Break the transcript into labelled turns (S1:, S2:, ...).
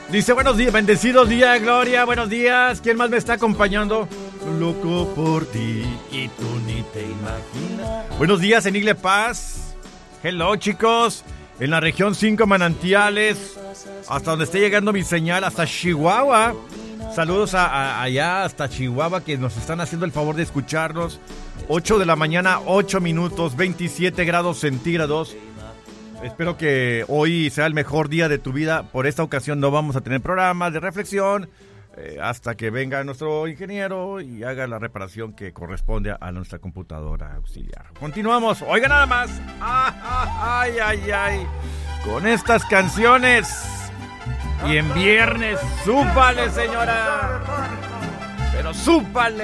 S1: Dice, buenos días, bendecido día, Gloria, buenos días. ¿Quién más me está acompañando? Loco por ti y tú ni te imaginas. Buenos días, Enigle Paz. Hello, chicos. En la región 5 Manantiales, hasta donde esté llegando mi señal, hasta Chihuahua. Saludos allá hasta Chihuahua, que nos están haciendo el favor de escucharnos. 8 de la mañana, 8 minutos, 27 grados centígrados. Espero que hoy sea el mejor día de tu vida. Por esta ocasión no vamos a tener programas de reflexión hasta que venga nuestro ingeniero y haga la reparación que corresponde a nuestra computadora auxiliar. Continuamos. Oiga nada más. Ay, ay, ay. Con estas canciones. Y en viernes, súpale, señora. Pero súpale.